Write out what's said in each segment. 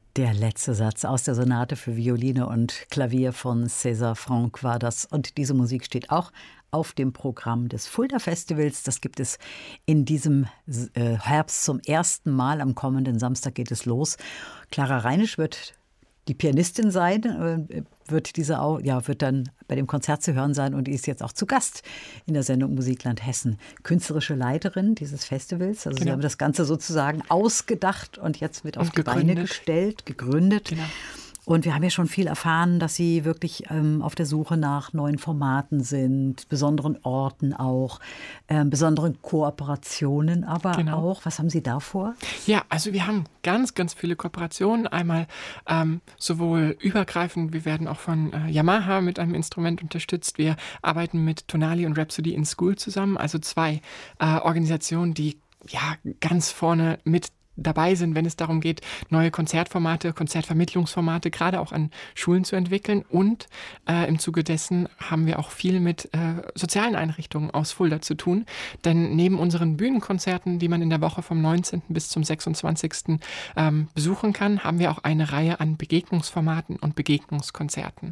Der letzte Satz aus der Sonate für Violine und Klavier von César Franck war das. Und diese Musik steht auch auf dem Programm des Fulda Festivals. Das gibt es in diesem Herbst zum ersten Mal. Am kommenden Samstag geht es los. Clara Reinisch wird die Pianistin sein, wird dann bei dem Konzert zu hören sein und die ist jetzt auch zu Gast in der Sendung Musikland Hessen. Künstlerische Leiterin dieses Festivals. Also Sie haben das Ganze sozusagen ausgedacht und jetzt mit auf die Beine gestellt, gegründet. Genau. Und wir haben ja schon viel erfahren, dass Sie wirklich auf der Suche nach neuen Formaten sind, besonderen Orten auch, besonderen Kooperationen aber auch. Was haben Sie da vor? Ja, also wir haben ganz, ganz viele Kooperationen. Einmal sowohl übergreifend, wir werden auch von Yamaha mit einem Instrument unterstützt. Wir arbeiten mit Tonali und Rhapsody in School zusammen, also zwei Organisationen, die ganz vorne mit dabei sind, wenn es darum geht, neue Konzertformate, Konzertvermittlungsformate gerade auch an Schulen zu entwickeln. Und im Zuge dessen haben wir auch viel mit sozialen Einrichtungen aus Fulda zu tun. Denn neben unseren Bühnenkonzerten, die man in der Woche vom 19. bis zum 26. Besuchen kann, haben wir auch eine Reihe an Begegnungsformaten und Begegnungskonzerten.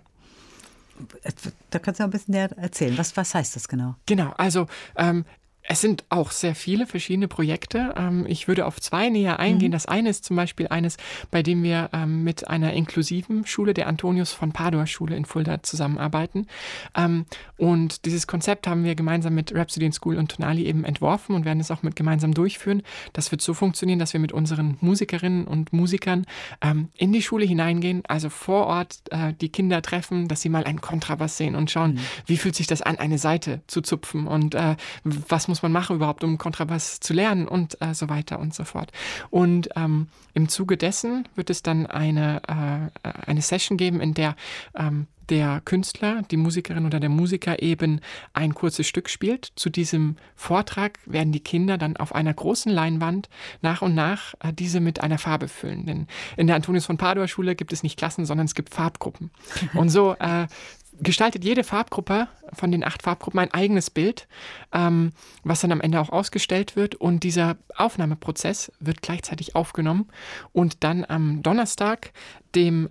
Da kannst du ein bisschen näher erzählen. Was heißt das genau? Genau, also es sind auch sehr viele verschiedene Projekte. Ich würde auf zwei näher eingehen. Das eine ist zum Beispiel eines, bei dem wir mit einer inklusiven Schule, der Antonius von Padua Schule in Fulda, zusammenarbeiten. Und dieses Konzept haben wir gemeinsam mit Rhapsody in School und Tonali eben entworfen und werden es auch gemeinsam durchführen. Das wird so funktionieren, dass wir mit unseren Musikerinnen und Musikern in die Schule hineingehen, also vor Ort die Kinder treffen, dass sie mal einen Kontrabass sehen und schauen, wie fühlt sich das an, eine Saite zu zupfen und was muss man machen überhaupt, um Kontrabass zu lernen und so weiter und so fort. Und im Zuge dessen wird es dann eine Session geben, in der der Künstler, die Musikerin oder der Musiker eben ein kurzes Stück spielt. Zu diesem Vortrag werden die Kinder dann auf einer großen Leinwand nach und nach diese mit einer Farbe füllen. Denn in der Antonius von Padua Schule gibt es nicht Klassen, sondern es gibt Farbgruppen. Und so gestaltet jede Farbgruppe von den 8 Farbgruppen ein eigenes Bild, was dann am Ende auch ausgestellt wird. Und dieser Aufnahmeprozess wird gleichzeitig aufgenommen und dann am Donnerstag, dem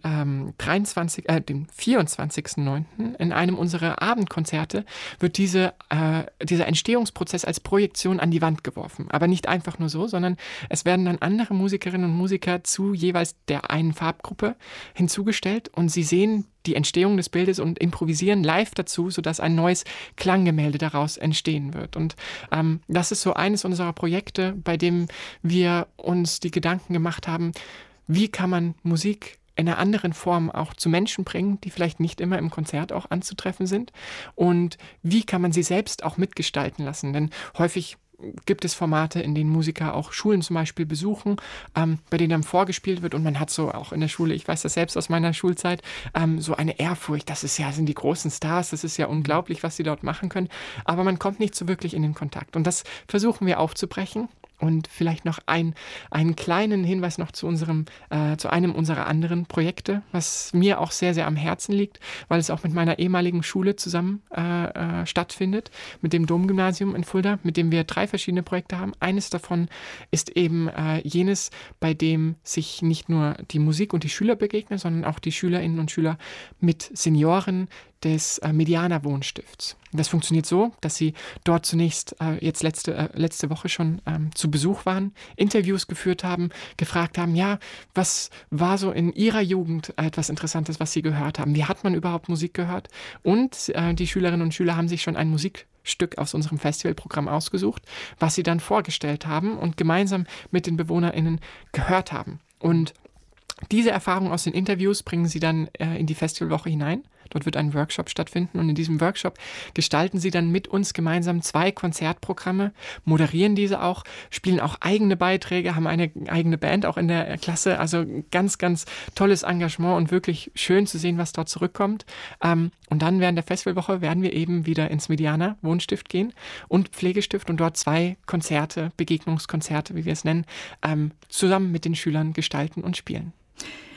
24.09. in einem unserer Abendkonzerte wird dieser Entstehungsprozess als Projektion an die Wand geworfen. Aber nicht einfach nur so, sondern es werden dann andere Musikerinnen und Musiker zu jeweils der einen Farbgruppe hinzugestellt und sie sehen die Entstehung des Bildes und improvisieren live dazu, sodass ein neues Klanggemälde daraus entstehen wird. Und das ist so eines unserer Projekte, bei dem wir uns die Gedanken gemacht haben, wie kann man Musik in einer anderen Form auch zu Menschen bringen, die vielleicht nicht immer im Konzert auch anzutreffen sind. Und wie kann man sie selbst auch mitgestalten lassen? Denn häufig gibt es Formate, in denen Musiker auch Schulen zum Beispiel besuchen, bei denen dann vorgespielt wird und man hat so auch in der Schule, ich weiß das selbst aus meiner Schulzeit, so eine Ehrfurcht, sind die großen Stars, das ist ja unglaublich, was sie dort machen können, aber man kommt nicht so wirklich in den Kontakt und das versuchen wir aufzubrechen. Und vielleicht noch einen kleinen Hinweis noch zu einem unserer anderen Projekte, was mir auch sehr, sehr am Herzen liegt, weil es auch mit meiner ehemaligen Schule zusammen stattfindet, mit dem Domgymnasium in Fulda, mit dem wir 3 verschiedene Projekte haben. Eines davon ist eben jenes, bei dem sich nicht nur die Musik und die Schüler begegnen, sondern auch die Schülerinnen und Schüler mit Senioren des Mediana Wohnstifts. Das funktioniert so, dass sie dort zunächst jetzt letzte Woche schon zu Besuch waren, Interviews geführt haben, gefragt haben, ja, was war so in ihrer Jugend etwas Interessantes, was sie gehört haben? Wie hat man überhaupt Musik gehört? Und die Schülerinnen und Schüler haben sich schon ein Musikstück aus unserem Festivalprogramm ausgesucht, was sie dann vorgestellt haben und gemeinsam mit den BewohnerInnen gehört haben. Und diese Erfahrung aus den Interviews bringen sie dann in die Festivalwoche hinein. Dort wird ein Workshop stattfinden und in diesem Workshop gestalten sie dann mit uns gemeinsam 2 Konzertprogramme, moderieren diese auch, spielen auch eigene Beiträge, haben eine eigene Band auch in der Klasse. Also ganz, ganz tolles Engagement und wirklich schön zu sehen, was dort zurückkommt. Und dann während der Festivalwoche werden wir eben wieder ins Mediana Wohnstift gehen und Pflegestift und dort 2 Konzerte, Begegnungskonzerte, wie wir es nennen, zusammen mit den Schülern gestalten und spielen.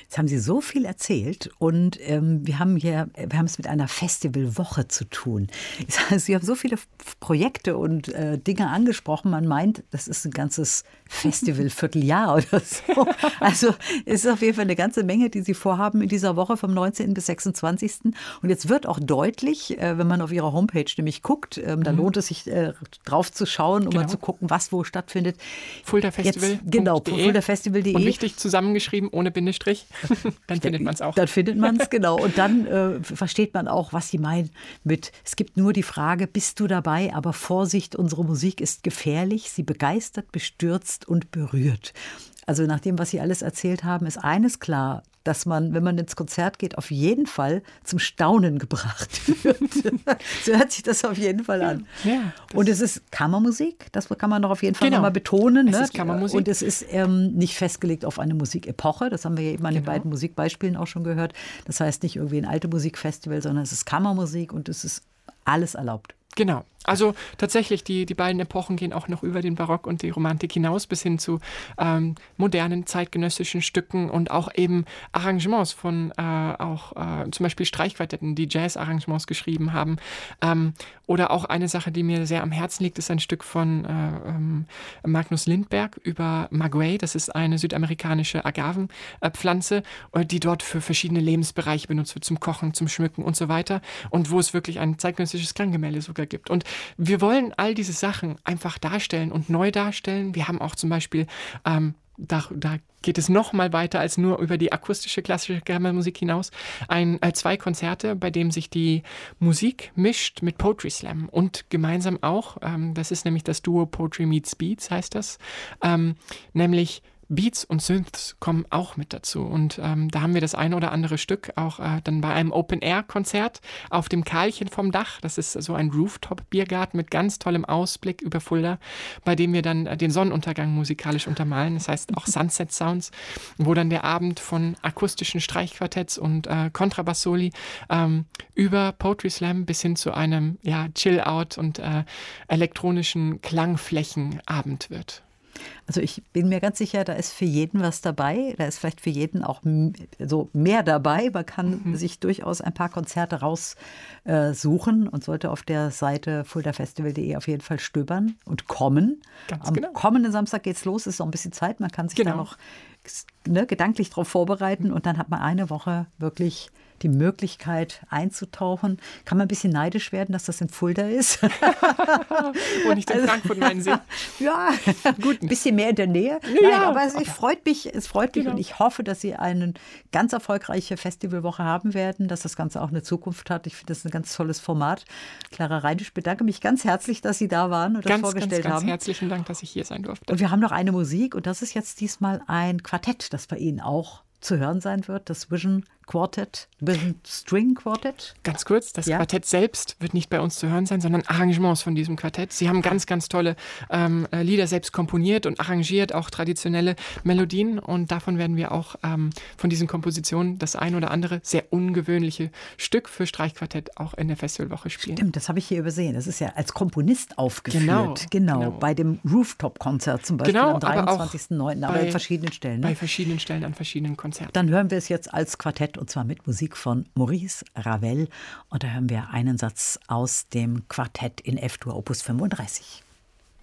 Jetzt haben Sie so viel erzählt und wir haben es mit einer Festivalwoche zu tun. Sie haben so viele Projekte und Dinge angesprochen. Man meint, das ist ein ganzes Festivalvierteljahr oder so. Also es ist auf jeden Fall eine ganze Menge, die Sie vorhaben in dieser Woche vom 19. bis 26. Und jetzt wird auch deutlich, wenn man auf Ihrer Homepage nämlich guckt, da lohnt es sich drauf zu schauen, um mal zu gucken, was wo stattfindet. Fulda-Festival.de. Genau, Fulda-Festival.de. Und wichtig zusammengeschrieben, ohne Bindestrich. Dann findet man es auch. Dann findet man es, genau. Und dann versteht man auch, was Sie meinen mit, es gibt nur die Frage, bist du dabei? Aber Vorsicht, unsere Musik ist gefährlich. Sie begeistert, bestürzt und berührt. Also nach dem, was Sie alles erzählt haben, ist eines klar, dass man, wenn man ins Konzert geht, auf jeden Fall zum Staunen gebracht wird. So hört sich das auf jeden Fall an. Ja, und es ist Kammermusik, das kann man noch auf jeden Fall nochmal betonen. Es ist Kammermusik. Und es ist nicht festgelegt auf eine Musikepoche, das haben wir ja eben an den beiden Musikbeispielen auch schon gehört. Das heißt nicht irgendwie ein alte Musikfestival, sondern es ist Kammermusik und es ist alles erlaubt. Genau. Also tatsächlich, die beiden Epochen gehen auch noch über den Barock und die Romantik hinaus bis hin zu modernen, zeitgenössischen Stücken und auch eben Arrangements von zum Beispiel Streichquartetten, die Jazz-Arrangements geschrieben haben. Oder auch eine Sache, die mir sehr am Herzen liegt, ist ein Stück von Magnus Lindberg über Maguey. Das ist eine südamerikanische Agavenpflanze, die dort für verschiedene Lebensbereiche benutzt wird, zum Kochen, zum Schmücken und so weiter. Und wo es wirklich ein zeitgenössisches Klanggemälde sogar gibt. Und wir wollen all diese Sachen einfach darstellen und neu darstellen. Wir haben auch zum Beispiel, da geht es noch mal weiter als nur über die akustische, klassische Kammermusik hinaus, zwei Konzerte, bei denen sich die Musik mischt mit Poetry Slam und gemeinsam auch, das ist nämlich das Duo Poetry Meets Beats, heißt das, nämlich Beats und Synths kommen auch mit dazu und da haben wir das ein oder andere Stück auch dann bei einem Open-Air-Konzert auf dem Karlchen vom Dach. Das ist so ein Rooftop-Biergarten mit ganz tollem Ausblick über Fulda, bei dem wir dann den Sonnenuntergang musikalisch untermalen. Das heißt auch Sunset Sounds, wo dann der Abend von akustischen Streichquartetts und Kontrabass-Soli über Poetry Slam bis hin zu einem Chill-Out und elektronischen Klangflächenabend wird. Also ich bin mir ganz sicher, da ist für jeden was dabei. Da ist vielleicht für jeden auch so mehr dabei. Man kann sich durchaus ein paar Konzerte raussuchen und sollte auf der Seite fuldafestival.de auf jeden Fall stöbern und kommen. Am kommenden Samstag geht's los, ist noch ein bisschen Zeit. Man kann sich da noch gedanklich darauf vorbereiten und dann hat man eine Woche wirklich die Möglichkeit einzutauchen. Kann man ein bisschen neidisch werden, dass das in Fulda ist? Und nicht in Frankfurt, meinen Sie? Ja, gut, ein bisschen mehr in der Nähe. Nein, aber es freut mich und ich hoffe, dass Sie eine ganz erfolgreiche Festivalwoche haben werden, dass das Ganze auch eine Zukunft hat. Ich finde das ein ganz tolles Format. Clara Reinisch, bedanke mich ganz herzlich, dass Sie da waren und das vorgestellt haben. Ganz herzlichen Dank, dass ich hier sein durfte. Und wir haben noch eine Musik und das ist jetzt diesmal ein Quartett, das bei Ihnen auch zu hören sein wird, das Vision String Quartet. Ganz kurz, das Quartett selbst wird nicht bei uns zu hören sein, sondern Arrangements von diesem Quartett. Sie haben ganz, ganz tolle Lieder selbst komponiert und arrangiert, auch traditionelle Melodien und davon werden wir auch von diesen Kompositionen das ein oder andere sehr ungewöhnliche Stück für Streichquartett auch in der Festivalwoche spielen. Stimmt, das habe ich hier übersehen. Das ist ja als Komponist aufgeführt. Genau. Bei dem Rooftop-Konzert zum Beispiel am 23.09., aber an verschiedenen Stellen. Bei verschiedenen Stellen an verschiedenen Konzerten. Dann hören wir es jetzt als Quartett und zwar mit Musik von Maurice Ravel. Und da hören wir einen Satz aus dem Quartett in F-Dur Opus 35.